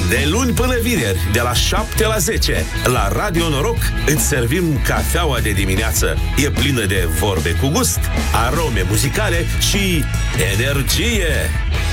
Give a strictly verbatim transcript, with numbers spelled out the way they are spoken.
De luni până vineri, de la șapte la zece, la Radio Noroc, îți servim cafeaua de dimineață. E plină de vorbe cu gust, arome muzicale și energie.